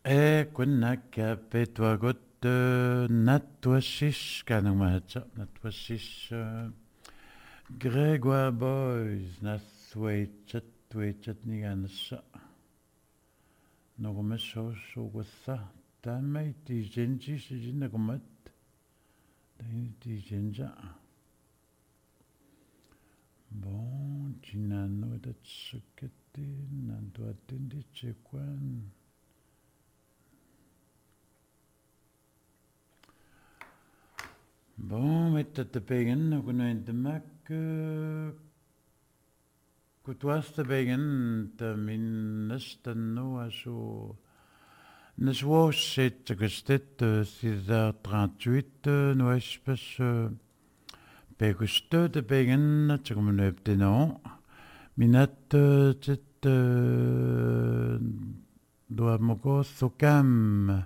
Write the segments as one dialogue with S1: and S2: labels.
S1: E kunna kapetwa got natwashish kanamacha natwashish Grégoire Boys naswechat nigansa nogumeso sugwasa tamay tijenji sijinagumat tijenja bon jinano datsukete nanduatendi chekwan bon metatapegen nogunoentemak kutwasta begen min nastanno aso naswosset gestet 6h38 noespas pegusto de begen tsumunepteno minat tet doamoko sokam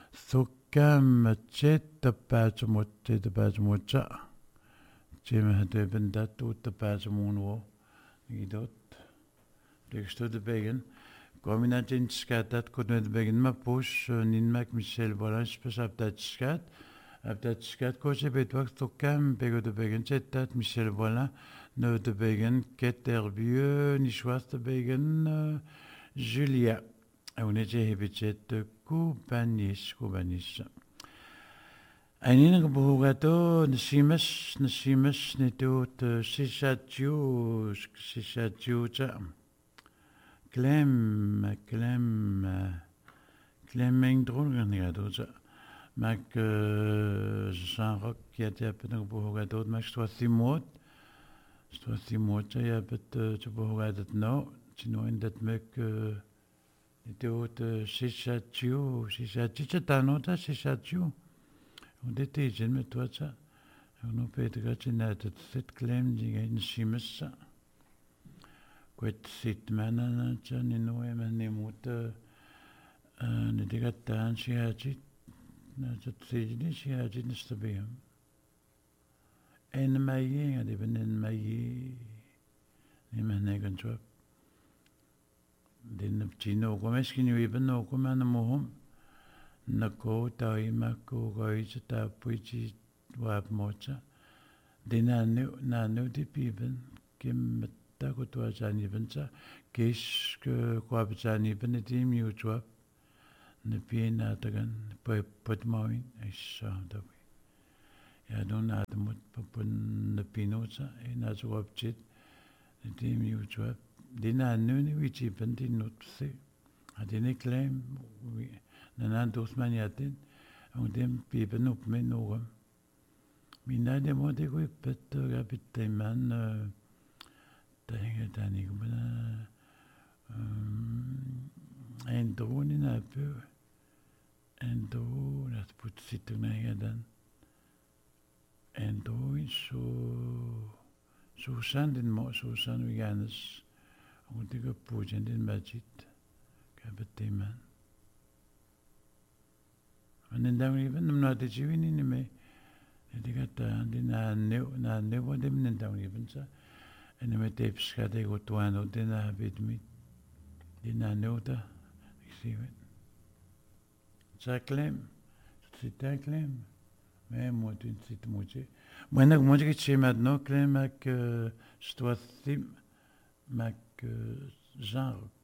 S1: chet tapachmotte tapachmocha chema debendat utapachmonwo idot rechtstode begen kombinat in skatat kodnet begen ma push nin mak Michel voilà je aptat skat ko je betwak to kam bego de begen chetat Michel voilà no de begen keterbieu ni schwast de begen Julia on je hebichet kubanis Einige Bogato, Nasimas, Nitut, Sishatiu, Clem Drunganiadoza, Mac Jean-Roch, qui a été appelé Bogato, Mac Stoithimot, I bet to Bogato, no, Chino in that Mac Nitut, Sishatanota, Sishatiu. Und det är ju med tvåa. Och nu Peter går nätet sitt kläm diga in simessa. Quet sitt manana chan in noe man emot ne diga tan siajit na chat sijni siajit nistabiam. En mayi ade ben en mayi ni man negan chop. Den chino komeskin yu ben no komana mohom. Nako taima ko goicha ta puichi wab mocha dinanu di piben kim ta ko to jani bencha kish ko wab jani ben di mi utwa ne pina tagan pot moin isha da ya don admut popun ne pinocha ina zwab chit di mi utwa dinanu ni wichi ben di nutse adine claim Nanan dosmaniatin, und dem Beben up mit Nogam. Mina de mode go pet rapid man hängt da nicht ein Drohne in der Bö. Ein Drohne, das putzt sich dann. Ein Drohne so sand in Mo, so sand wie ganz. Und die Pujen den Majid. Kapit man. Und dann da wir wenn man das Gewinn in mir die gata die na ne wo dem den da wir so und mit dem schade go to an und den habit mit die na nota ich sehe Jacqueline c'est un clem mais moi tu sais moi moi que tu m'as no clem que je dois sim mac genre